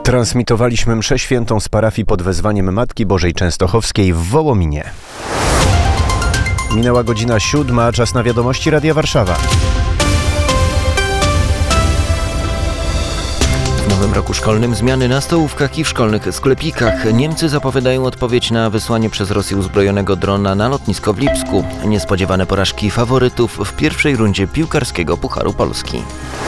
Transmitowaliśmy mszę świętą z parafii pod wezwaniem Matki Bożej Częstochowskiej w Wołominie. Minęła godzina 7, czas na wiadomości Radia Warszawa. W nowym roku szkolnym zmiany na stołówkach i w szkolnych sklepikach. Niemcy zapowiadają odpowiedź na wysłanie przez Rosję uzbrojonego drona na lotnisko w Lipsku. Niespodziewane porażki faworytów w pierwszej rundzie piłkarskiego Pucharu Polski.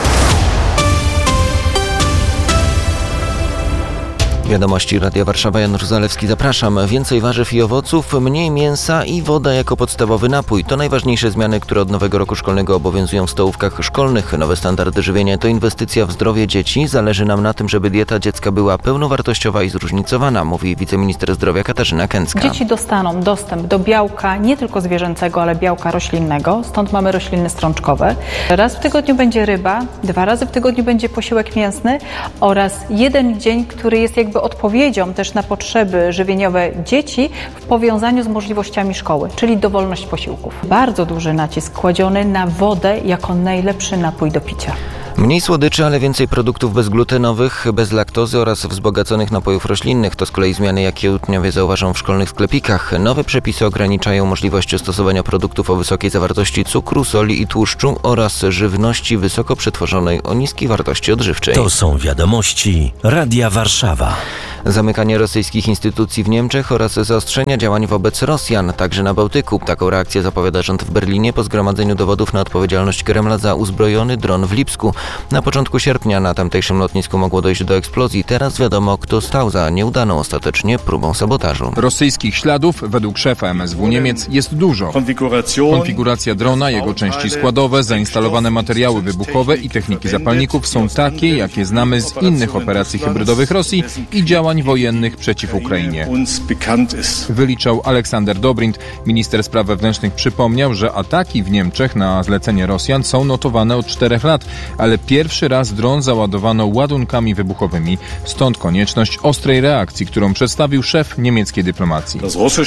Wiadomości Radia Warszawa, Janusz Zalewski, zapraszam. Więcej warzyw i owoców, mniej mięsa i woda jako podstawowy napój. To najważniejsze zmiany, które od nowego roku szkolnego obowiązują w stołówkach szkolnych. Nowe standardy żywienia to inwestycja w zdrowie dzieci. Zależy nam na tym, żeby dieta dziecka była pełnowartościowa i zróżnicowana, mówi wiceminister zdrowia Katarzyna Kęcka. Dzieci dostaną dostęp do białka nie tylko zwierzęcego, ale białka roślinnego. Stąd mamy rośliny strączkowe. Raz w tygodniu będzie ryba, 2 razy w tygodniu będzie posiłek mięsny oraz jeden dzień, który jest jakby odpowiedzią też na potrzeby żywieniowe dzieci w powiązaniu z możliwościami szkoły, czyli dowolność posiłków. Bardzo duży nacisk kładziony na wodę jako najlepszy napój do picia. Mniej słodyczy, ale więcej produktów bezglutenowych, bez laktozy oraz wzbogaconych napojów roślinnych. To z kolei zmiany, jakie uczniowie zauważą w szkolnych sklepikach. Nowe przepisy ograniczają możliwość stosowania produktów o wysokiej zawartości cukru, soli i tłuszczu oraz żywności wysoko przetworzonej o niskiej wartości odżywczej. To są wiadomości Radia Warszawa. Zamykanie rosyjskich instytucji w Niemczech oraz zaostrzenia działań wobec Rosjan, także na Bałtyku. Taką reakcję zapowiada rząd w Berlinie po zgromadzeniu dowodów na odpowiedzialność Kremla za uzbrojony dron w Lipsku. Na początku sierpnia na tamtejszym lotnisku mogło dojść do eksplozji. Teraz wiadomo, kto stał za nieudaną ostatecznie próbą sabotażu. Rosyjskich śladów, według szefa MSW Niemiec, jest dużo. Konfiguracja drona, jego części składowe, zainstalowane materiały wybuchowe i techniki zapalników są takie, jakie znamy z innych operacji hybrydowych Rosji i działań wojennych przeciw Ukrainie. Wyliczał Aleksander Dobrindt. Minister spraw wewnętrznych przypomniał, że ataki w Niemczech na zlecenie Rosjan są notowane od 4 lat, ale pierwszy raz dron załadowano ładunkami wybuchowymi. Stąd konieczność ostrej reakcji, którą przedstawił szef niemieckiej dyplomacji.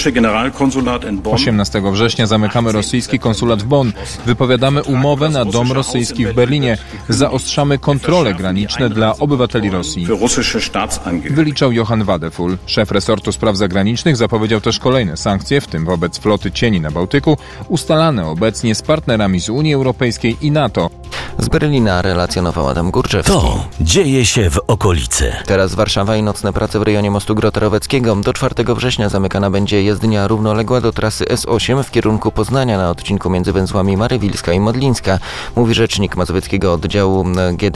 18 września zamykamy rosyjski konsulat w Bonn. Wypowiadamy umowę na dom rosyjski w Berlinie. Zaostrzamy kontrole graniczne dla obywateli Rosji. Wyliczał Johann Wadefull. Szef resortu spraw zagranicznych zapowiedział też kolejne sankcje, w tym wobec floty cieni na Bałtyku, ustalane obecnie z partnerami z Unii Europejskiej i NATO. Z Berlina relacjonował Adam Górczewski. To dzieje się w okolicy. Teraz Warszawa i nocne prace w rejonie mostu Grota-Roweckiego. Do 4 września zamykana będzie jezdnia równoległa do trasy S8 w kierunku Poznania na odcinku między węzłami Marywilska i Modlińska, mówi rzecznik mazowieckiego oddziału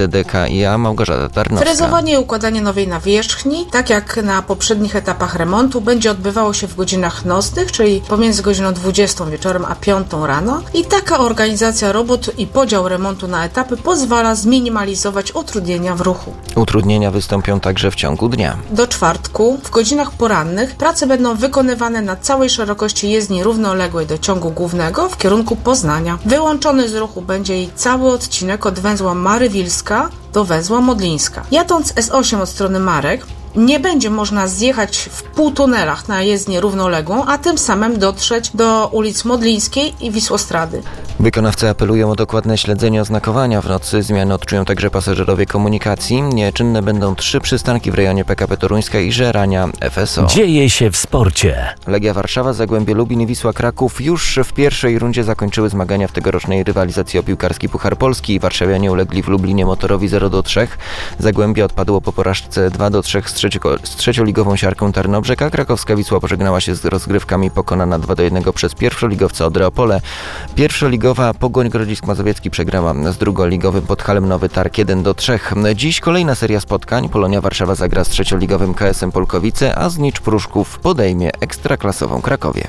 GDDKiA Małgorzata Tarnowska. Frezowanie i układanie nowej nawierzchni, tak jak na poprzednich etapach remontu, będzie odbywało się w godzinach nocnych, czyli pomiędzy godziną 20 wieczorem a 5 rano. I taka organizacja robót i podział remontu na etapy pozwala zminimalizować utrudnienia w ruchu. Utrudnienia wystąpią także w ciągu dnia. Do czwartku, w godzinach porannych, prace będą wykonywane na całej szerokości jezdni równoległej do ciągu głównego w kierunku Poznania. Wyłączony z ruchu będzie jej cały odcinek od węzła Marywilska do węzła Modlińska. Jadąc S8 od strony Marek, nie będzie można zjechać w półtunelach na jezdnię równoległą, a tym samym dotrzeć do ulic Modlińskiej i Wisłostrady. Wykonawcy apelują o dokładne śledzenie oznakowania. W nocy zmiany odczują także pasażerowie komunikacji. Nieczynne będą 3 przystanki w rejonie PKP Toruńska i Żerania FSO. Dzieje się w sporcie. Legia Warszawa, Zagłębie Lubin i Wisła Kraków już w pierwszej rundzie zakończyły zmagania w tegorocznej rywalizacji o piłkarski Puchar Polski. Warszawianie ulegli w Lublinie Motorowi 0-3. Zagłębie odpadło po porażce 2-3 z trzecioligową Siarką Tarnobrzeg, a krakowska Wisła pożegnała się z rozgrywkami pokonana 2-1 przez pierwszoligowca Odrę Opole. Pierwszoligowa Pogoń Grodzisk Mazowiecki przegrała z drugoligowym Podhalem Nowy Targ 1-3. Dziś kolejna seria spotkań. Polonia Warszawa zagra z trzecioligowym KS-em Polkowice, a Znicz Pruszków podejmie ekstraklasową Krakowie.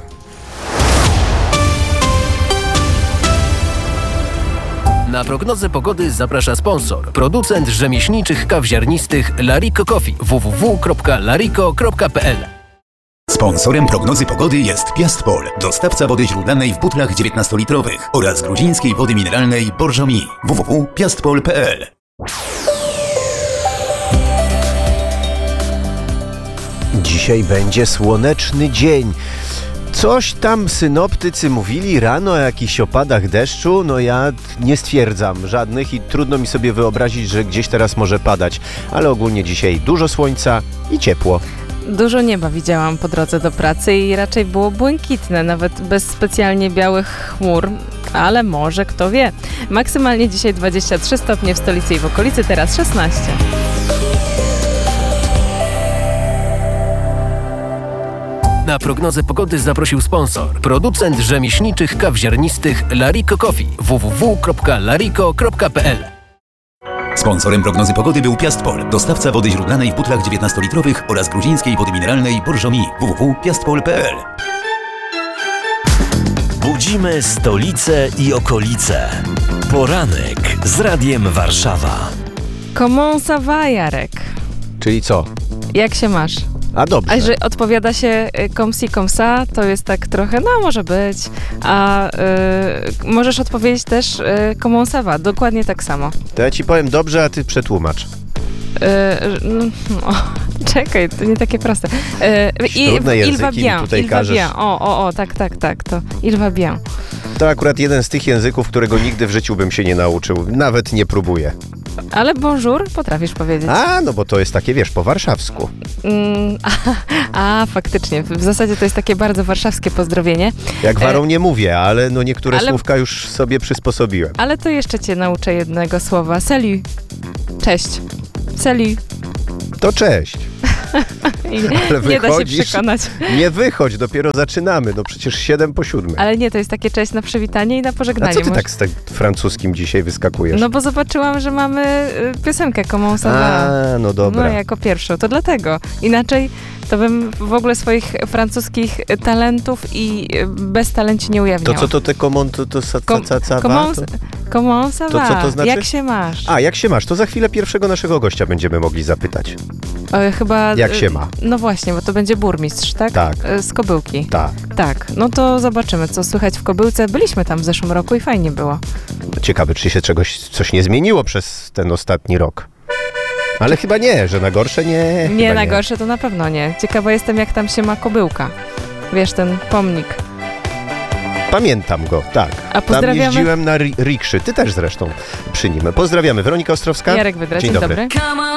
Na prognozę pogody zaprasza sponsor. Producent rzemieślniczych kaw ziarnistych Lariko Coffee. www.lariko.pl. Sponsorem prognozy pogody jest Piastpol, dostawca wody źródlanej w butlach 19-litrowych oraz gruzińskiej wody mineralnej Borżomi. www.piastpol.pl. Dzisiaj będzie słoneczny dzień. Coś tam synoptycy mówili rano o jakichś opadach deszczu, no ja nie stwierdzam żadnych i trudno mi sobie wyobrazić, że gdzieś teraz może padać, ale ogólnie dzisiaj dużo słońca i ciepło. Dużo nieba widziałam po drodze do pracy i raczej było błękitne, nawet bez specjalnie białych chmur, ale może, kto wie. Maksymalnie dzisiaj 23 stopnie w stolicy i w okolicy, teraz 16. Na prognozę pogody zaprosił sponsor. Producent rzemieślniczych kaw ziarnistych Larico Coffee. www.larico.pl. Sponsorem prognozy pogody był Piastpol, dostawca wody źródlanej w butlach 19-litrowych oraz gruzińskiej wody mineralnej Borżomi. www.piastpol.pl. Budzimy stolicę i okolice. Poranek z Radiem Warszawa. Comment ça va, Jarek? Czyli co? Jak się masz? A dobrze. A że odpowiada się comme ci, comme ça, to jest tak trochę, no może być. A możesz odpowiedzieć też comment ça va, dokładnie tak samo. To ja ci powiem dobrze, a ty przetłumacz. No, czekaj, to nie takie proste. Trudne Il języki va bien, mi tutaj il va każesz. bien. Tak, to il va bien. To akurat jeden z tych języków, którego nigdy w życiu bym się nie nauczył. Nawet nie próbuję. Ale bonjour potrafisz powiedzieć. No bo to jest takie, wiesz, po warszawsku. Faktycznie. W zasadzie to jest takie bardzo warszawskie pozdrowienie. Jak warą nie mówię, ale no niektóre Ale- słówka już sobie przysposobiłem. Ale to jeszcze cię nauczę jednego słowa. Salut. Cześć. Salut. To cześć. I Ale nie da się wychodzisz? przekonać. Nie wychodź, dopiero zaczynamy. No przecież 7:07. Ale nie, to jest takie cześć na przywitanie i na A pożegnanie. co ty Może- tak z tym francuskim dzisiaj wyskakujesz? No bo zobaczyłam, że mamy piosenkę Comment ça va. No dobra. No jako pierwszą, to dlatego. Inaczej to bym w ogóle swoich francuskich talentów i beztalenci nie To ujawniała. co to te comment, to Comment ça To va? co to znaczy? Jak się masz? Jak się masz? To za chwilę pierwszego naszego gościa będziemy mogli zapytać. Chyba... Jak się ma? No właśnie, bo to będzie burmistrz, tak? Tak. Z Kobyłki. Tak. Tak, no to zobaczymy, co słychać w Kobyłce. Byliśmy tam w zeszłym roku i fajnie było. Ciekawe, czy się coś nie zmieniło przez ten ostatni rok. Ale chyba nie, że na gorsze nie. Nie, chyba na gorsze to na pewno nie. Ciekawa jestem, jak tam się ma Kobyłka. Wiesz, ten pomnik. Pamiętam go, tak. A Tam pozdrawiamy- jeździłem na rikszy. Ty też zresztą przy nim. Pozdrawiamy. Weronika Ostrowska. Jarek Wydra, Dzień dobry. dobry.